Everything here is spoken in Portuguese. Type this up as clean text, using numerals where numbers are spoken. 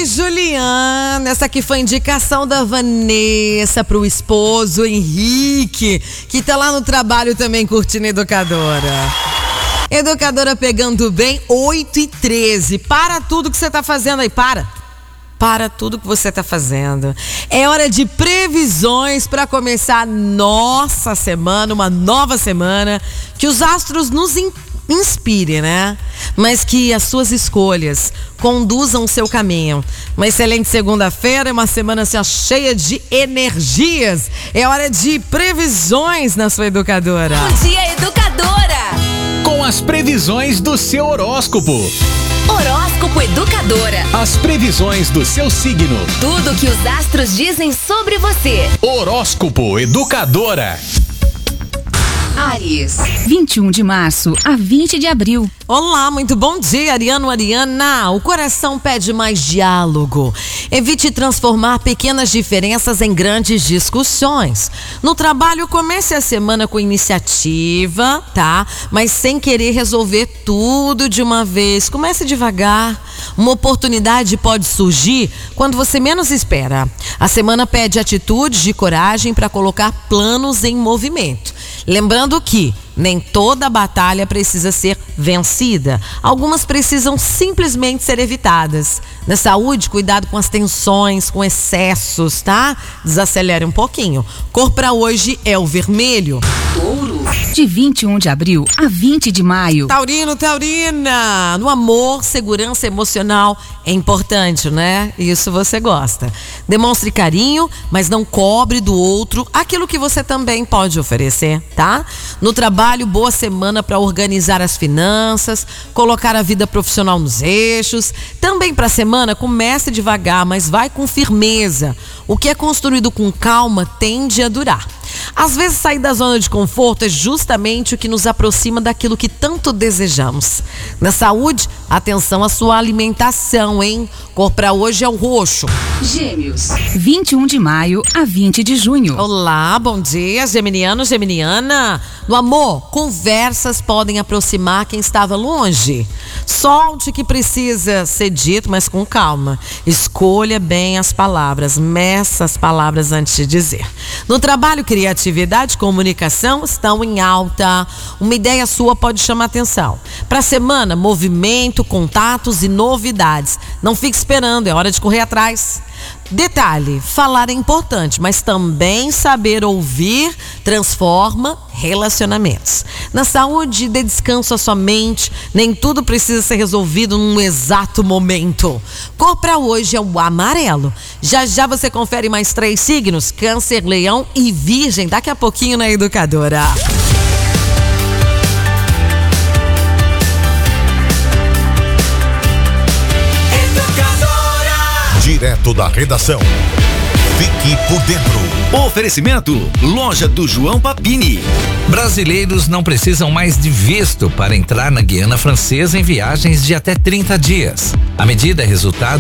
Oi, Juliana. Essa aqui foi indicação da Vanessa pro esposo Henrique, que tá lá no trabalho também curtindo Educadora. Educadora pegando bem, 8h13. Para tudo que você tá fazendo aí, para tudo que você está fazendo. É hora de previsões para começar nossa semana, uma nova semana, que os astros nos inspirem, né? Mas que as suas escolhas conduzam o seu caminho. Uma excelente segunda-feira, uma semana cheia de energias. É hora de previsões na sua Educadora. Bom dia, Educadora! Com as previsões do seu horóscopo. Horóscopo Educadora. As previsões do seu signo. Tudo que os astros dizem sobre você. Horóscopo Educadora. Áries. 21 de março a 20 de abril. Olá, muito bom dia, Ariano, Ariana. O coração pede mais diálogo. Evite transformar pequenas diferenças em grandes discussões. No trabalho, comece a semana com iniciativa, tá? Mas sem querer resolver tudo de uma vez. Comece devagar. Uma oportunidade pode surgir quando você menos espera. A semana pede atitudes de coragem para colocar planos em movimento. Lembrando que nem toda batalha precisa ser vencida. Algumas precisam simplesmente ser evitadas. Na saúde, cuidado com as tensões, com excessos, tá? Desacelere um pouquinho. Cor para hoje é o vermelho. Touro. De 21 de abril a 20 de maio. Taurino, Taurina. No amor, segurança emocional é importante, né? Isso você gosta. Demonstre carinho, mas não cobre do outro aquilo que você também pode oferecer, tá? No trabalho, boa semana para organizar as finanças, colocar a vida profissional nos eixos. Também para a semana, comece devagar, mas vai com firmeza. O que é construído com calma tende a durar. Às vezes sair da zona de conforto é justamente o que nos aproxima daquilo que tanto desejamos. Na saúde, atenção à sua alimentação, hein? Cor para hoje é o roxo. Gêmeos. 21 de maio a 20 de junho. Olá, bom dia, geminiano, geminiana. No amor, conversas podem aproximar quem estava longe. Solte o que precisa ser dito, mas com calma. Escolha bem as palavras, meça as palavras antes de dizer. No trabalho, criatividade e comunicação estão em alta. Uma ideia sua pode chamar atenção. Para a semana, movimento, contatos e novidades. Não fique esperando, é hora de correr atrás. Detalhe, falar é importante, mas também saber ouvir transforma relacionamentos. Na saúde, dê descanso à sua mente, nem tudo precisa ser resolvido num exato momento. Cor para hoje é o amarelo. Já já você confere mais 3 signos, Câncer, Leão e Virgem, daqui a pouquinho na Educadora. Direto da redação. Fique por dentro. Oferecimento: Loja do João Papini. Brasileiros não precisam mais de visto para entrar na Guiana Francesa em viagens de até 30 dias. A medida é resultado